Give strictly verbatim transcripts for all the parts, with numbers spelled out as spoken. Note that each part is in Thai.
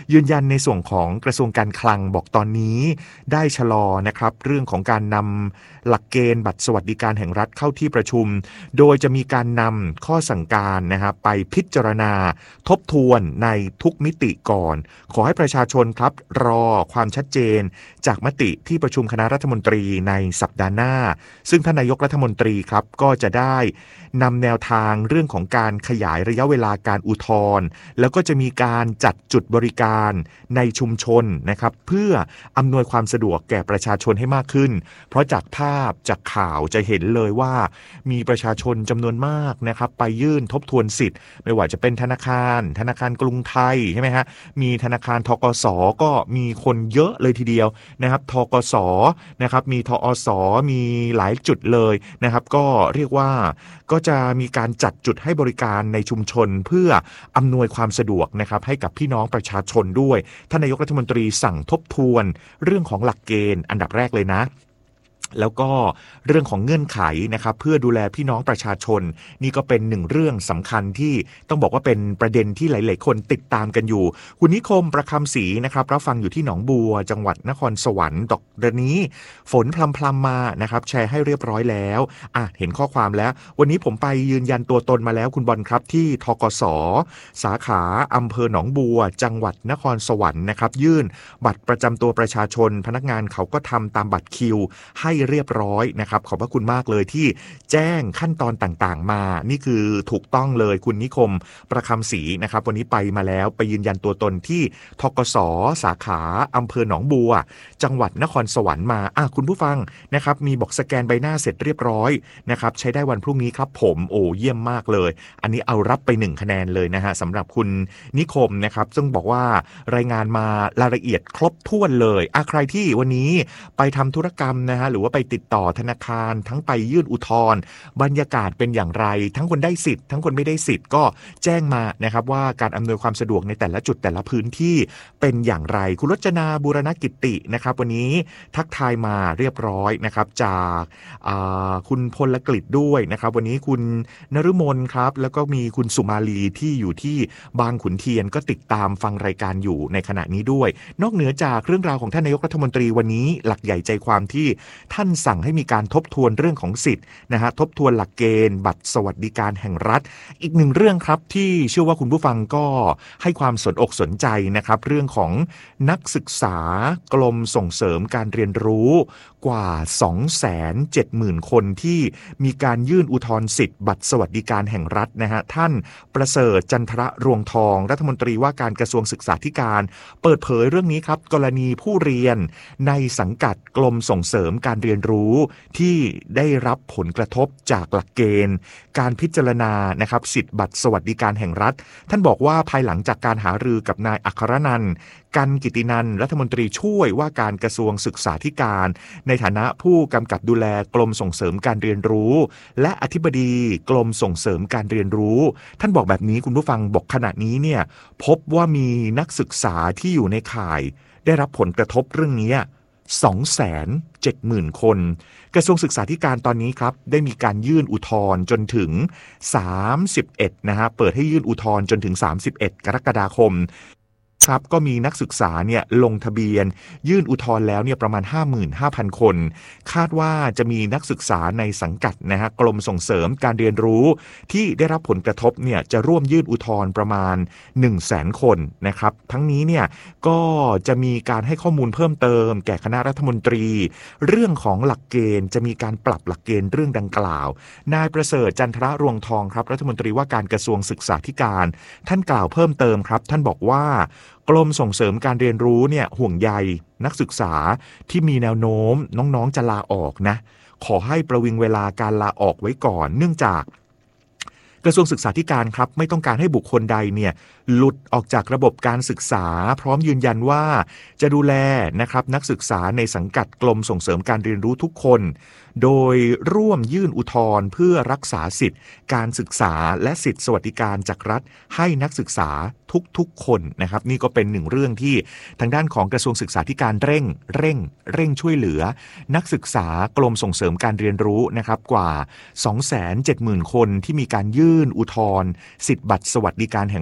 ยืนยันในส่วนของกระทรวงการคลังบอกตอนนี้ได้ชะลอนะครับเรื่องของการนำหลักเกณฑ์บัตรสวัสดิการแห่งรัฐเข้าที่ประชุมโดยจะมีการนำข้อสั่งการนะครับไปพิจารณาทบทวนในทุกมิติก่อนขอให้ประชาชนครับรอความชัดเจนจากมติที่ประชุมคณะรัฐมนตรีในสัปดาห์หน้าซึ่งท่านนายกรัฐมนตรีครับก็จะได้นำแนวทางเรื่องของการขยายระยะเวลาการอุทธรณ์แล้วก็จะมีการจัดจุดบริการในชุมชนนะครับเพื่ออำนวยความสะดวกแก่ประชาชนให้มากขึ้นเพราะจากภาพจากข่าวจะเห็นเลยว่ามีประชาชนจำนวนมากนะครับไปยื่นทบทวนสิทธิ์ไม่ว่าจะเป็นธนาคารธนาคารกรุงไทยใช่ไหมฮะมีธนาคารธกสก็มีคนเยอะเลยทีเดียวนะครับธกสนะครับมีทอสมีหลายจุดเลยนะครับก็เรียกว่าก็จะมีการจัดจุดให้บริการในชุมชนเพื่ออำนวยความสะดวกนะครับให้กับพี่น้องประชาชนด้วยท่านนายกรัฐมนตรีสั่งทบทวนเรื่องของหลักเกณฑ์อันดับแรกเลยนะแล้วก็เรื่องของเงื่อนไขนะครับเพื่อดูแลพี่น้องประชาชนนี่ก็เป็นหนึ่งเรื่องสำคัญที่ต้องบอกว่าเป็นประเด็นที่หลายๆคนติดตามกันอยู่คุณนิคมประคำศรีนะครับรับฟังอยู่ที่หนองบัวจังหวัดนครสวรรค์ตกเดือนนี้ฝนพลำๆมานะครับแชร์ให้เรียบร้อยแล้วอ่ะเห็นข้อความแล้ววันนี้ผมไปยืนยันตัวตนมาแล้วคุณบอลครับที่ธกสสาขาอำเภอหนองบัวจังหวัดนครสวรรค์นะครับยื่นบัตรประจำตัวประชาชนพนักงานเขาก็ทำตามบัตรคิวให้เรียบร้อยนะครับขอบพระคุณมากเลยที่แจ้งขั้นตอนต่างๆมานี่คือถูกต้องเลยคุณนิคมประคำศรีนะครับวันนี้ไปมาแล้วไปยืนยันตัวตนที่ธกสสาขาอำเภอหนองบัวจังหวัดนครสวรรค์มาอ่ะคุณผู้ฟังนะครับมีบอกสแกนใบหน้าเสร็จเรียบร้อยนะครับใช้ได้วันพรุ่งนี้ครับผมโอ้เยี่ยมมากเลยอันนี้เอารับไปหนึ่งคะแนนเลยนะฮะสำหรับคุณนิคมนะครับซึ่งบอกว่ารายงานมารายละเอียดครบถ้วนเลยอ่ะใครที่วันนี้ไปทำธุรกรรมนะฮะหรือว่าไปติดต่อธนาคารทั้งไปยื่นอุทธรณ์บรรยากาศเป็นอย่างไรทั้งคนได้สิทธิ์ทั้งคนไม่ได้สิทธิ์ก็แจ้งมานะครับว่าการอำนวยความสะดวกในแต่ละจุดแต่ละพื้นที่เป็นอย่างไรคุณรจนาบูรณกิตินะครับวันนี้ทักทายมาเรียบร้อยนะครับจากคุณพลกฤษด้วยนะครับวันนี้คุณนฤมลครับแล้วก็มีคุณสุมาลีที่อยู่ที่บางขุนเทียนก็ติดตามฟังรายการอยู่ในขณะนี้ด้วยนอกเหนือจากเรื่องราวของท่านนายกรัฐมนตรีวันนี้หลักใหญ่ใจความที่ท่านสั่งให้มีการทบทวนเรื่องของสิทธิ์นะฮะทบทวนหลักเกณฑ์บัตรสวัสดิการแห่งรัฐอีกหนึ่งเรื่องครับที่เชื่อว่าคุณผู้ฟังก็ให้ความสนอกสนใจนะครับเรื่องของนักศึกษากรมส่งเสริมการเรียนรู้กว่า สองแสนเจ็ดหมื่น คนที่มีการยื่นอุทธรณ์สิทธิ์บัตรสวัสดิการแห่งรัฐนะฮะท่านประเสริฐจันทระรวงทองรัฐมนตรีว่าการกระทรวงศึกษาธิการเปิดเผยเรื่องนี้ครับกรณีผู้เรียนในสังกัดกรมส่งเสริมการเรียนรู้ที่ได้รับผลกระทบจากหลักเกณฑ์การพิจารณานะครับสิทธิ์บัตรสวัสดิการแห่งรัฐท่านบอกว่าภายหลังจากการหารือกับนายอัครนันท์กันกิตินันท์รัฐมนตรีช่วยว่าการกระทรวงศึกษาธิการในฐานะผู้กำกับดูแลกรมส่งเสริมการเรียนรู้และอธิบดีกรมส่งเสริมการเรียนรู้ท่านบอกแบบนี้คุณผู้ฟังบอกขณะนี้เนี่ยพบว่ามีนักศึกษาที่อยู่ในข่ายได้รับผลกระทบเรื่องนี้ สองแสนเจ็ดหมื่น คนกระทรวงศึกษาธิการตอนนี้ครับได้มีการยื่นอุทธรณ์จนถึงสามสิบเอ็ดนะฮะเปิดให้ยื่นอุทธรณ์จนถึงสามสิบเอ็ดกรกฎาคมครับก็มีนักศึกษาเนี่ยลงทะเบียนยื่นอุทธรณ์แล้วเนี่ยประมาณ ห้าหมื่นห้าพัน คนคาดว่าจะมีนักศึกษาในสังกัดนะฮะกรมส่งเสริมการเรียนรู้ที่ได้รับผลกระทบเนี่ยจะร่วมยื่นอุทธรณ์ประมาณ หนึ่งแสน คนนะครับทั้งนี้เนี่ยก็จะมีการให้ข้อมูลเพิ่มเติมแก่คณะรัฐมนตรีเรื่องของหลักเกณฑ์จะมีการปรับหลักเกณฑ์เรื่องดังกล่าวนายประเสริฐจันทระรวงทองครับรัฐมนตรีว่าการกระทรวงศึกษาธิการท่านกล่าวเพิ่มเติมครับท่านบอกว่ากรมส่งเสริมการเรียนรู้เนี่ยห่วงใยนักศึกษาที่มีแนวโน้มน้องๆจะลาออกนะขอให้ประวิงเวลาการลาออกไว้ก่อนเนื่องจากกระทรวงศึกษาธิการครับไม่ต้องการให้บุคคลใดเนี่ยหลุดออกจากระบบการศึกษาพร้อมยืนยันว่าจะดูแลนะครับนักศึกษาในสังกัดกรมส่งเสริมการเรียนรู้ทุกคนโดยร่วมยื่นอุทธรณ์เพื่อรักษาสิทธิ์การศึกษาและสิทธิสวัสดิการจากรัฐให้นักศึกษาทุกๆคนนะครับนี่ก็เป็นหนึ่งเรื่องที่ทางด้านของกระทรวงศึกษาธิการเร่งเร่งเร่งช่วยเหลือนักศึกษากรมส่งเสริมการเรียนรู้นะครับกว่า สองแสนเจ็ดหมื่น คนที่มีการยื่นอุทธรณ์สิทธิบัตรสวัสดิการแห่งรัฐครับ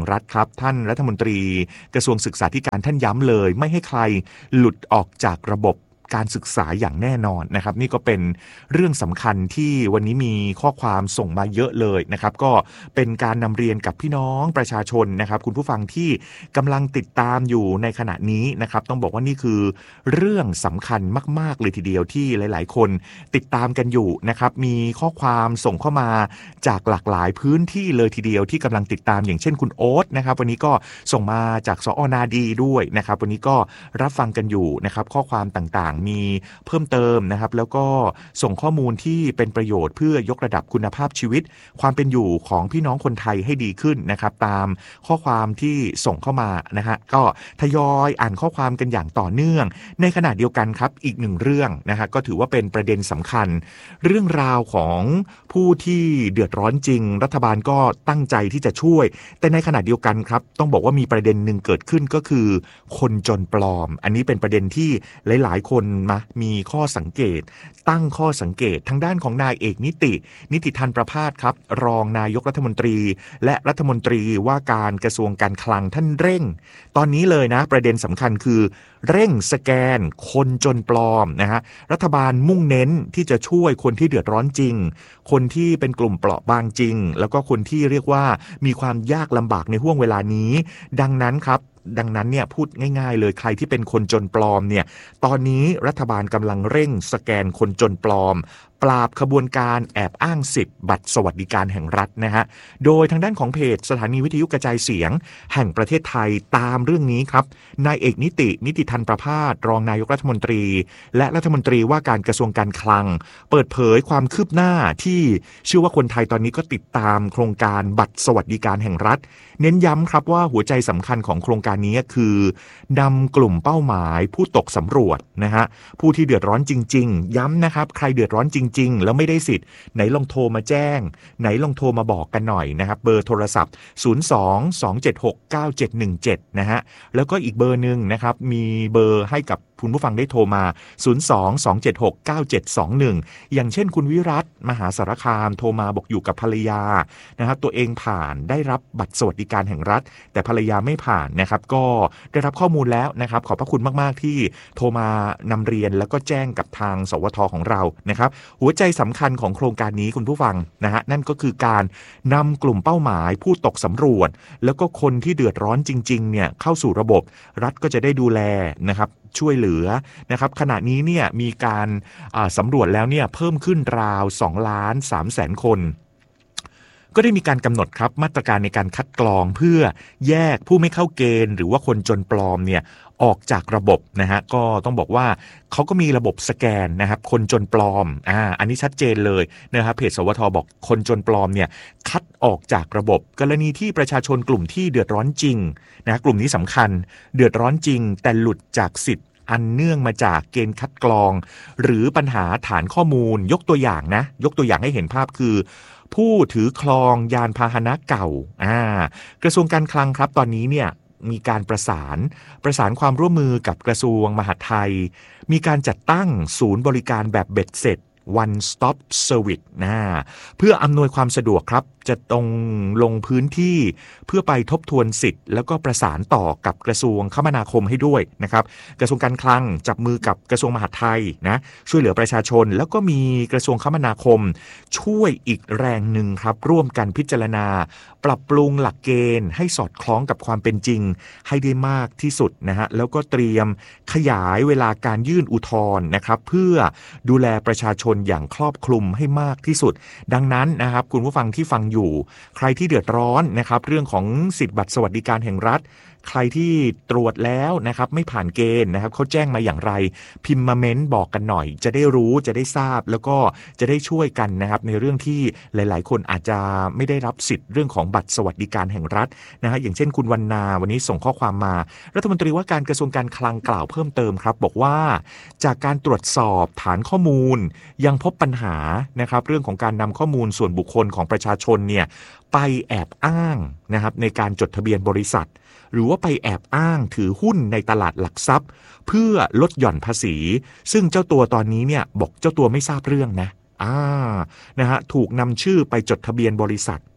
ท่านรัฐมนตรีกระทรวงศึกษาธิการท่านย้ำเลยไม่ให้ใครหลุดออกจากระบบการศึกษาอย่างแน่นอนนะครับนี่ก็เป็นเรื่องสำคัญที่วันนี้มีข้อความส่งมาเยอะเลยนะครับก็เป็นการนำเรียนกับพี่น้องประชาชนนะครับคุณผู้ฟังที่กำลังติดตามอยู่ในขณะนี้นะครับต้องบอกว่านี่คือเรื่องสำคัญมากๆเลยทีเดียวที่หลายๆคนติดตามกันอยู่นะครับมีข้อความส่งเข้ามาจากหลากหลายพื้นที่เลยทีเดียวที่กำลังติดตามอย่างเช่นคุณโอ๊ตนะครับวันนี้ก็ส่งมาจากสอนาดีด้วยนะครับวันนี้ก็รับฟังกันอยู่นะครับข้อความต่างๆมีเพิ่มเติมนะครับแล้วก็ส่งข้อมูลที่เป็นประโยชน์เพื่อยกระดับคุณภาพชีวิตความเป็นอยู่ของพี่น้องคนไทยให้ดีขึ้นนะครับตามข้อความที่ส่งเข้ามานะฮะก็ทยอยอ่านข้อความกันอย่างต่อเนื่องในขณะเดียวกันครับอีกหนึ่งเรื่องนะฮะก็ถือว่าเป็นประเด็นสำคัญเรื่องราวของผู้ที่เดือดร้อนจริงรัฐบาลก็ตั้งใจที่จะช่วยแต่ในขณะเดียวกันครับต้องบอกว่ามีประเด็นหนึ่งเกิดขึ้นก็คือคนจนปลอมอันนี้เป็นประเด็นที่หลายๆคนมามีข้อสังเกตตั้งข้อสังเกตทางด้านของนายเอกนิตินิติธันประภาสครับรองนายกรัฐมนตรีและรัฐมนตรีว่าการกระทรวงการคลังท่านเร่งตอนนี้เลยนะประเด็นสำคัญคือเร่งสแกนคนจนปลอมนะฮะรัฐบาลมุ่งเน้นที่จะช่วยคนที่เดือดร้อนจริงคนที่เป็นกลุ่มเปราะบางจริงแล้วก็คนที่เรียกว่ามีความยากลำบากในห่วงเวลานี้ดังนั้นครับดังนั้นเนี่ยพูดง่ายๆเลยใครที่เป็นคนจนปลอมเนี่ยตอนนี้รัฐบาลกำลังเร่งสแกนคนจนปลอมปราบขบวนการแอบอ้างสิทธิ์บัตรสวัสดิการแห่งรัฐนะฮะโดยทางด้านของเพจสถานีวิทยุกระจายเสียงแห่งประเทศไทยตามเรื่องนี้ครับนายเอกนิตินิติธันประภาสรองนายกรัฐมนตรีและรัฐมนตรีว่าการกระทรวงการคลังเปิดเผยความคืบหน้าที่เชื่อว่าคนไทยตอนนี้ก็ติดตามโครงการบัตรสวัสดิการแห่งรัฐเน้นย้ำครับว่าหัวใจสำคัญของโครงการนี้คือนำกลุ่มเป้าหมายผู้ตกสำรวจนะฮะผู้ที่เดือดร้อนจริงๆย้ำนะครับใครเดือดร้อนจริงๆแล้วไม่ได้สิทธิ์ไหนลองโทรมาแจ้งไหนลองโทรมาบอกกันหน่อยนะครับเบอร์โทรศัพท์ศูนย์ สอง สอง เจ็ด หก เก้า เจ็ด หนึ่ง เจ็ดนะฮะแล้วก็อีกเบอร์นึงนะครับมีเบอร์ให้กับคุณผู้ฟังได้โทรมาศูนย์ สอง สอง เจ็ด หก เก้า เจ็ด สอง หนึ่งอย่างเช่นคุณวิรัตมหาสารคามโทรมาบอกอยู่กับภรรยานะครับตัวเองผ่านได้รับบัตรสวัสดิการแห่งรัฐแต่ภรรยาไม่ผ่านนะครับก็ได้รับข้อมูลแล้วนะครับขอบพระคุณมากๆที่โทรมานำเรียนแล้วก็แจ้งกับทางสวทของเรานะครับหัวใจสำคัญของโครงการนี้คุณผู้ฟังนะฮะนั่นก็คือการนำกลุ่มเป้าหมายผู้ตกสำรวจแล้วก็คนที่เดือดร้อนจริงๆเนี่ยเข้าสู่ระบบรัฐก็จะได้ดูแลนะครับช่วยเหลือนะครับขณะนี้เนี่ยมีการสำรวจแล้วเนี่ยเพิ่มขึ้นราวสองล้านสามแสนคนก็ได้มีการกำหนดครับมาตรการในการคัดกรองเพื่อแยกผู้ไม่เข้าเกณฑ์หรือว่าคนจนปลอมเนี่ยออกจากระบบนะฮะก็ต้องบอกว่าเขาก็มีระบบสแกนนะครับคนจนปลอมอ่าอันนี้ชัดเจนเลยนะครับเพจสวทบอกคนจนปลอมเนี่ยคัดออกจากระบบกรณีที่ประชาชนกลุ่มที่เดือดร้อนจริงนะกลุ่มนี้สำคัญเดือดร้อนจริงแต่หลุดจากสิทธิ์อันเนื่องมาจากเกณฑ์คัดกรองหรือปัญหาฐานข้อมูลยกตัวอย่างนะยกตัวอย่างให้เห็นภาพคือผู้ถือครองยานพาหนะเก่าอ่ากระทรวงการคลังครับตอนนี้เนี่ยมีการประสานประสานความร่วมมือกับกระทรวงมหาดไทยมีการจัดตั้งศูนย์บริการแบบเบ็ดเสร็จ one stop service นะเพื่ออำนวยความสะดวกครับจะตรงลงพื้นที่เพื่อไปทบทวนสิทธิ์แล้วก็ประสานต่อกับกระทรวงคมนาคมให้ด้วยนะครับกระทรวงการคลังจับมือกับกระทรวงมหาดไทยนะช่วยเหลือประชาชนแล้วก็มีกระทรวงคมนาคมช่วยอีกแรงหนึ่งครับร่วมกันพิจารณาปรับปรุงหลักเกณฑ์ให้สอดคล้องกับความเป็นจริงให้ได้มากที่สุดนะฮะแล้วก็เตรียมขยายเวลาการยื่นอุทธรณ์นะครับเพื่อดูแลประชาชนอย่างครอบคลุมให้มากที่สุดดังนั้นนะครับคุณผู้ฟังที่ฟังอยู่ใครที่เดือดร้อนนะครับเรื่องของสิทธิบัตรสวัสดิการแห่งรัฐใครที่ตรวจแล้วนะครับไม่ผ่านเกณฑ์นะครับเขาแจ้งมาอย่างไรพิมพ์มาเม้นบอกกันหน่อยจะได้รู้จะได้ทราบแล้วก็จะได้ช่วยกันนะครับในเรื่องที่หลายๆคนอาจจะไม่ได้รับสิทธิ์เรื่องของบัตรสวัสดิการแห่งรัฐนะฮะอย่างเช่นคุณวรรณาวันนี้ส่งข้อความมารัฐมนตรีว่าการกระทรวงการคลังกล่าวเพิ่มเติมครับบอกว่าจากการตรวจสอบฐานข้อมูลยังพบปัญหานะครับเรื่องของการนำข้อมูลส่วนบุคคลของประชาชนเนี่ยไปแอบอ้างนะครับในการจดทะเบียนบริษัทหรือว่าไปแอบอ้างถือหุ้นในตลาดหลักทรัพย์เพื่อลดหย่อนภาษีซึ่งเจ้าตัวตอนนี้เนี่ยบอกเจ้าตัวไม่ทราบเรื่องนะอ่านะฮะถูกนำชื่อไปจดทะเบียนบริษัท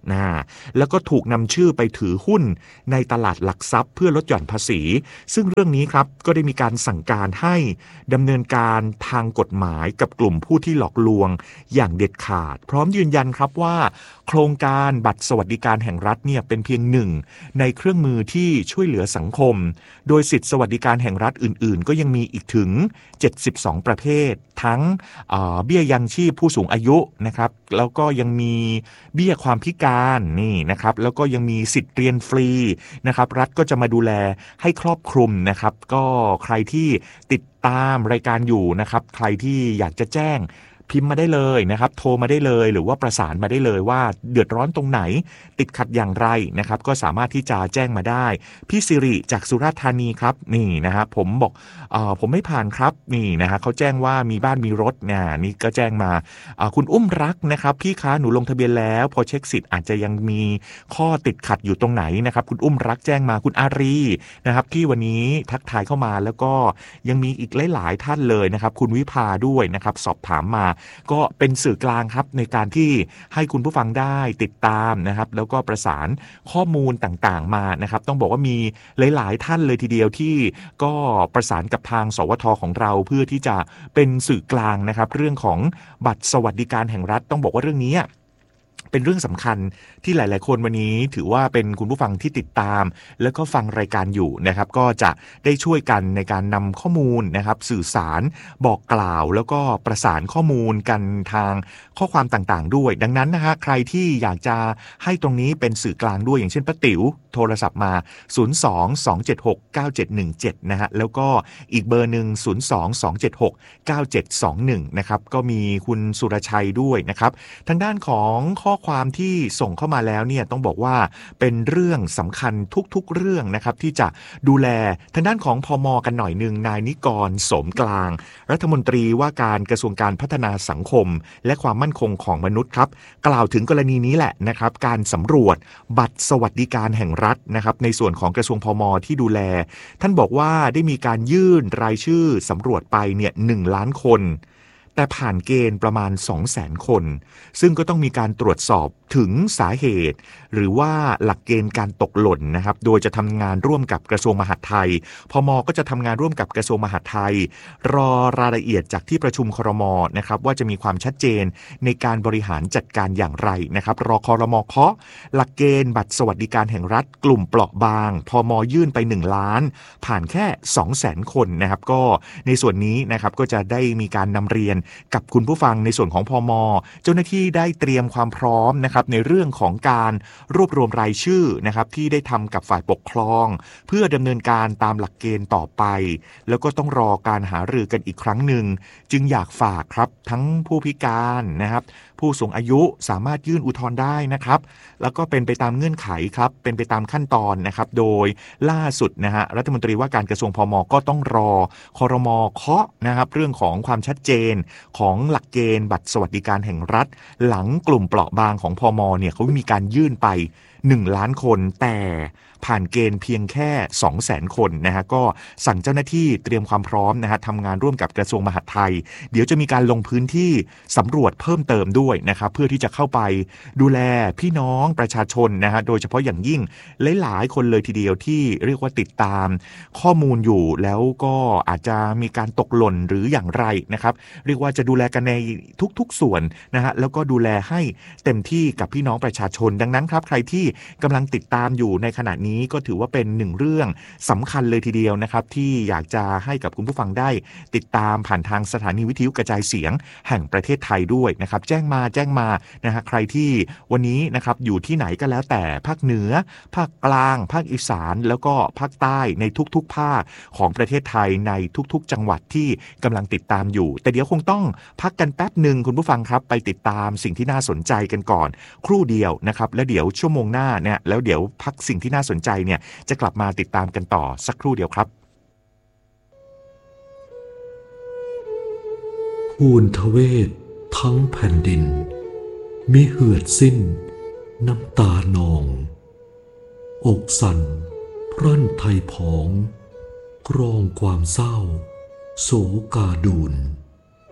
นะแล้วก็ถูกนำชื่อไปถือหุ้นในตลาดหลักทรัพย์เพื่อลดหย่อนภาษีซึ่งเรื่องนี้ครับก็ได้มีการสั่งการให้ดำเนินการทางกฎหมายกับกลุ่มผู้ที่หลอกลวงอย่างเด็ดขาดพร้อมยืนยันครับว่าโครงการบัตรสวัสดิการแห่งรัฐเนี่ยเป็นเพียงหนึ่งในเครื่องมือที่ช่วยเหลือสังคมโดยสิทธิสวัสดิการแห่งรัฐอื่นๆก็ยังมีอีกถึงเจ็ดสิบสองประเภททั้งเบี้ยยังชีพผู้สูงอายุนะครับแล้วก็ยังมีเบี้ยความพิการนี่นะครับแล้วก็ยังมีสิทธิ์เรียนฟรีนะครับรัฐก็จะมาดูแลให้ครอบคลุมนะครับก็ใครที่ติดตามรายการอยู่นะครับใครที่อยากจะแจ้งพิมพ์มาได้เลยนะครับโทรมาได้เลยหรือว่าประสานมาได้เลยว่าเดือดร้อนตรงไหนติดขัดอย่างไรนะครับก็สามารถที่จะแจ้งมาได้พี่สิริจากสุราษฎร์ธานีครับนี่นะฮะผมบอกเอ่อผมไม่ผ่านครับนี่นะฮะเขาแจ้งว่ามีบ้านมีรถเนี่ยนี่ก็แจ้งมาคุณอุ้มรักนะครับพี่คะหนูลงทะเบียนแล้วพอเช็คสิทธิ์อาจจะยังมีข้อติดขัดอยู่ตรงไหนนะครับคุณอุ้มรักแจ้งมาคุณอารีนะครับที่วันนี้ทักทายเข้ามาแล้วก็ยังมีอีกหลายๆท่านเลยนะครับคุณวิภาด้วยนะครับสอบถามมาก็เป็นสื่อกลางครับในการที่ให้คุณผู้ฟังได้ติดตามนะครับแล้วก็ประสานข้อมูลต่างๆมานะครับต้องบอกว่ามีหลายๆท่านเลยทีเดียวที่ก็ประสานกับทางสวทของเราเพื่อที่จะเป็นสื่อกลางนะครับเรื่องของบัตรสวัสดิการแห่งรัฐต้องบอกว่าเรื่องนี้เป็นเรื่องสำคัญที่หลายๆคนวันนี้ถือว่าเป็นคุณผู้ฟังที่ติดตามแล้วก็ฟังรายการอยู่นะครับก็จะได้ช่วยกันในการนำข้อมูลนะครับสื่อสารบอกกล่าวแล้วก็ประสานข้อมูลกันทางข้อความต่างๆด้วยดังนั้นนะฮะใครที่อยากจะให้ตรงนี้เป็นสื่อกลางด้วยอย่างเช่นป้าติ๋วโทรศัพท์มาศูนย์ สอง สอง เจ็ด หก เก้า เจ็ด หนึ่ง เจ็ดนะฮะแล้วก็อีกเบอร์หนึ่งศูนย์ สอง สอง เจ็ด หก เก้า เจ็ด สอง หนึ่งนะครับก็มีคุณสุรชัยด้วยนะครับทางด้านของข้อความที่ส่งเข้ามาแล้วเนี่ยต้องบอกว่าเป็นเรื่องสำคัญทุกๆเรื่องนะครับที่จะดูแลทางด้านของพม.กันหน่อยนึงนายนิกรโสมกลางรัฐมนตรีว่าการกระทรวงการพัฒนาสังคมและความมั่นคงของมนุษย์ครับกล่าวถึงกรณีนี้แหละนะครับการสำรวจบัตรสวัสดิการแห่งรัฐนะครับในส่วนของกระทรวงพม.ที่ดูแลท่านบอกว่าได้มีการยื่นรายชื่อสำรวจไปเนี่ยหนึ่งล้านคนแต่ผ่านเกณฑ์ประมาณ สองแสน คนซึ่งก็ต้องมีการตรวจสอบถึงสาเหตุหรือว่าหลักเกณฑ์การตกหล่นนะครับโดยจะทำงานร่วมกับกระทรวงมหาดไทยพม.ก็จะทำงานร่วมกับกระทรวงมหาดไทยรอรายละเอียดจากที่ประชุมครม.นะครับว่าจะมีความชัดเจนในการบริหารจัดการอย่างไรนะครับรอครม.เคาะหลักเกณฑ์บัตรสวัสดิการแห่งรัฐกลุ่มเปราะบางพม.ยื่นไปหนึ่งล้านผ่านแค่ สองแสน คนนะครับก็ในส่วนนี้นะครับก็จะได้มีการนำเรียนกับคุณผู้ฟังในส่วนของพม.เจ้าหน้าที่ได้เตรียมความพร้อมนะครับในเรื่องของการรวบรวมรายชื่อนะครับที่ได้ทำกับฝ่ายปกครองเพื่อดำเนินการตามหลักเกณฑ์ต่อไปแล้วก็ต้องรอการหารือกันอีกครั้งหนึ่งจึงอยากฝากครับทั้งผู้พิการนะครับผู้สูงอายุสามารถยื่นอุทธรณ์ได้นะครับแล้วก็เป็นไปตามเงื่อนไขครับเป็นไปตามขั้นตอนนะครับโดยล่าสุดนะฮะรัฐมนตรีว่าการกระทรวงพม.ก็ต้องรอครม.เคาะนะครับเรื่องของความชัดเจนของหลักเกณฑ์บัตรสวัสดิการแห่งรัฐหลังกลุ่มเปราะบางของพม.เนี่ยเขามีการยื่นไปหนึ่งล้านคนแต่ผ่านเกณฑ์เพียงแค่ สองแสน คนนะฮะก็สั่งเจ้าหน้าที่เตรียมความพร้อมนะฮะทำงานร่วมกับกระทรวงมหาดไทยเดี๋ยวจะมีการลงพื้นที่สำรวจเพิ่มเติมด้วยนะครับเพื่อที่จะเข้าไปดูแลพี่น้องประชาชนนะฮะโดยเฉพาะอย่างยิ่งหลายๆคนเลยทีเดียวที่เรียกว่าติดตามข้อมูลอยู่แล้วก็อาจจะมีการตกหล่นหรืออย่างไรนะครับเรียกว่าจะดูแลกันในทุกๆส่วนนะฮะแล้วก็ดูแลให้เต็มที่กับพี่น้องประชาชนดังนั้นครับใครที่กำลังติดตามอยู่ในขณะนี้ก็ถือว่าเป็นหนึ่งเรื่องสำคัญเลยทีเดียวนะครับที่อยากจะให้กับคุณผู้ฟังได้ติดตามผ่านทางสถานีวิทยุกระจายเสียงแห่งประเทศไทยด้วยนะครับแจ้งมาแจ้งมานะฮะใครที่วันนี้นะครับอยู่ที่ไหนก็แล้วแต่ภาคเหนือภาคกลางภาคอีสานแล้วก็ภาคใต้ในทุกๆภาคของประเทศไทยในทุกๆจังหวัดที่กำลังติดตามอยู่แต่เดี๋ยวคงต้องพักกันแป๊บหนึ่งคุณผู้ฟังครับไปติดตามสิ่งที่น่าสนใจกันก่อนครู่เดียวนะครับแล้วเดี๋ยวชั่วโมงหน้าเนี่ยแล้วเดี๋ยวพักสิ่งที่น่าสนใจเนี่ยจะกลับมาติดตามกันต่อสักครู่เดียวครับภูนทเวศทั้งแผ่นดินมิเหือดสิ้นน้ำตานองอกสั่นพรั่นไทยผองกรองความเศร้าโศกาดูน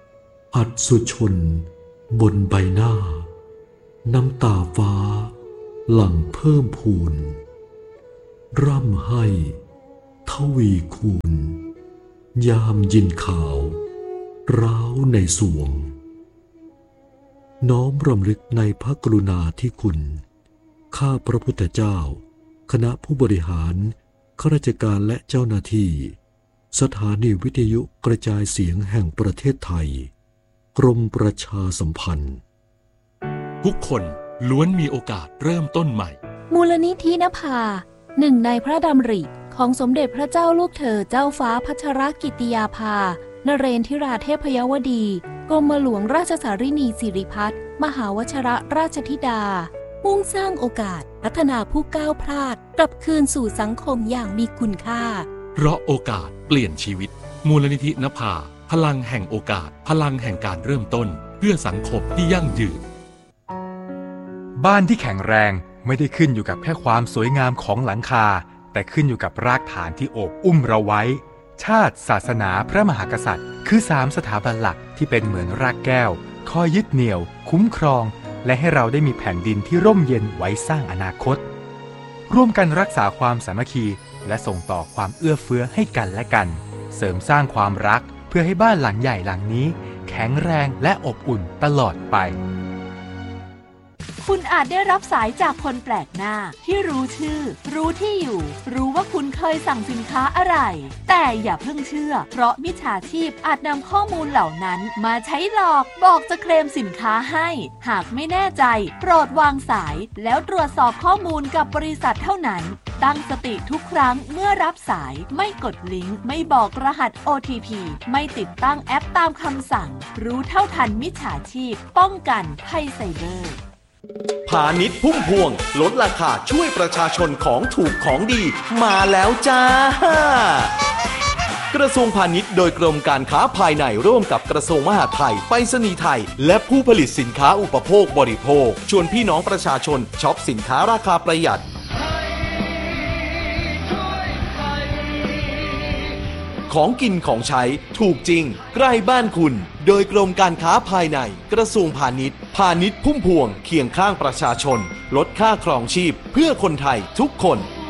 อัศชนบนใบหน้าน้ำตาฟ้าหลั่งเพิ่มพูนร่ำให้ทวีคูณยามยินข่าวร้าวในสวงน้อมรำลึกในพระกรุณาธิคุณข้าพระพุทธเจ้าคณะผู้บริหารข้าราชการและเจ้าหน้าที่สถานีวิทยุกระจายเสียงแห่งประเทศไทยกรมประชาสัมพันธ์ทุกคนล้วนมีโอกาสเริ่มต้นใหม่มูลนิธินภาหนึ่งในพระดำริของสมเด็จพระเจ้าลูกเธอเจ้าฟ้าพัชรกิติยาภานเรนทิราเทพยวดีกรมหลวงราชสารินีสิริพัฒน์มหาวชิรราชธิดามุ่งสร้างโอกาสพัฒนาผู้ก้าวพลาดกลับคืนสู่สังคมอย่างมีคุณค่าเพราะโอกาสเปลี่ยนชีวิตมูลนิธินภาพลังแห่งโอกาสพลังแห่งการเริ่มต้นเพื่อสังคมที่ยั่งยืนบ้านที่แข็งแรงไม่ได้ขึ้นอยู่กับแค่ความสวยงามของหลังคาแต่ขึ้นอยู่กับรากฐานที่โอบอุ้มเราไว้ชาติศาสนาพระมหากษัตริย์คือสามสถาบันหลักที่เป็นเหมือนรากแก้วคอยยึดเหนี่ยวคุ้มครองและให้เราได้มีแผ่นดินที่ร่มเย็นไว้สร้างอนาคตร่วมกันรักษาความสามัคคีและส่งต่อความเอื้อเฟื้อให้กันและกันเสริมสร้างความรักเพื่อให้บ้านหลังใหญ่หลังนี้แข็งแรงและอบอุ่นตลอดไปคุณอาจได้รับสายจากคนแปลกหน้าที่รู้ชื่อรู้ที่อยู่รู้ว่าคุณเคยสั่งสินค้าอะไรแต่อย่าเพิ่งเชื่อเพราะมิจฉาชีพอาจนำข้อมูลเหล่านั้นมาใช้หลอกบอกจะเคลมสินค้าให้หากไม่แน่ใจโปรดวางสายแล้วตรวจสอบข้อมูลกับบริษัทเท่านั้นตั้งสติทุกครั้งเมื่อรับสายไม่กดลิงก์ไม่บอกรหัส โอ ที พี ไม่ติดตั้งแอปตามคำสั่งรู้เท่าทันมิจฉาชีพป้องกันภัยไซเบอร์พาณิชย์พุ่มพวงลดราคาช่วยประชาชนของถูกของดีมาแล้วจ้ากระทรวงพาณิชย์โดยกรมการค้าภายในร่วมกับกระทรวงมหาดไทยไปรษณีย์ไทยและผู้ผลิตสินค้าอุปโภคบริโภคชวนพี่น้องประชาชนช็อปสินค้าราคาประหยัดของกินของใช้ถูกจริงใกล้บ้านคุณโดยกรมการค้าภายในกระทรวงพาณิชย์พาณิชย์พุ่มพวงเคียงข้างประชาชนลดค่าครองชีพเพื่อคนไทยทุกคน